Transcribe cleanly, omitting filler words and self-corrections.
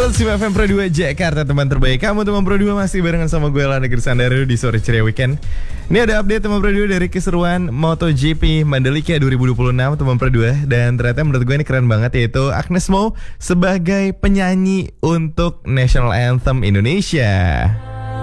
105 FM Pro 2 Jakarta, teman terbaik kamu. Teman Pro 2 masih barengan sama gue Lana Gersandaru di Sore Ceria Weekend. Ini ada update teman Pro 2 dari keseruan MotoGP Mandalika 2026 teman Pro 2. Dan ternyata menurut gue ini keren banget, yaitu Agnes Mo sebagai penyanyi untuk National Anthem Indonesia.